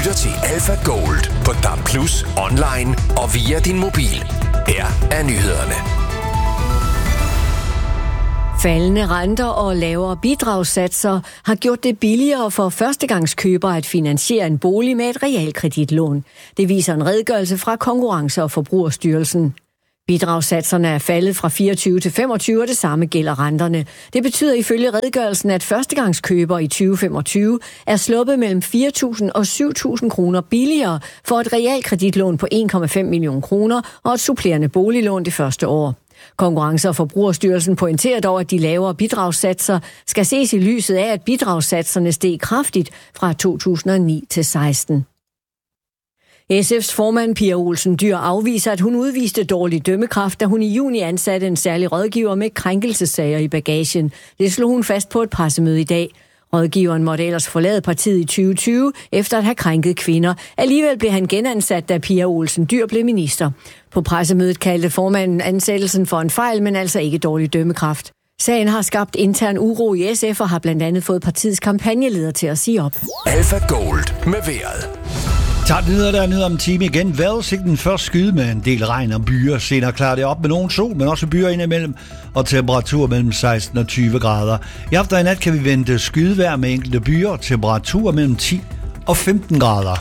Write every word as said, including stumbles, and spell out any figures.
lytter til Alpha Gold på D A B plus, online og via din mobil. Her er nyhederne. Faldende renter og lavere bidragssatser har gjort det billigere for førstegangskøbere at finansiere en bolig med et realkreditlån. Det viser en redegørelse fra Konkurrence- og Forbrugerstyrelsen. Bidragssatserne er faldet fra fireogtyve til femogtyve, og det samme gælder renterne. Det betyder ifølge redegørelsen, at førstegangskøbere i tyve femogtyve er sluppet mellem fire tusind og syv tusind kroner billigere for et realkreditlån på en komma fem millioner kroner og et supplerende boliglån det første år. Konkurrence- og Forbrugerstyrelsen pointerer dog, at de lavere bidragssatser skal ses i lyset af, at bidragssatserne steg kraftigt fra to tusind og ni til seksten. S F's formand Pia Olsen Dyhr afviser, at hun udviste dårlig dømmekraft, da hun i juni ansatte en særlig rådgiver med krænkelsessager i bagagen. Det slog hun fast på et pressemøde i dag. Rådgiveren måtte ellers forlade partiet i tyve tyve efter at have krænket kvinder. Alligevel blev han genansat, da Pia Olsen Dyhr blev minister. På pressemødet kaldte formanden ansættelsen for en fejl, men altså ikke dårlig dømmekraft. Sagen har skabt intern uro i S F og har blandt andet fået partiets kampagneleder til at sige op. Alpha Gold med vejret. Tak, nyheder der nyheder om en time igen. Vejrudsigten først skyde med en del regn og byer. Senere klarer det op med nogen sol, men også byer indimellem. Og temperatur mellem seksten og tyve grader. I aften og i nat kan vi vente skydevejr med enkelte byer. Temperatur mellem ti og femten grader.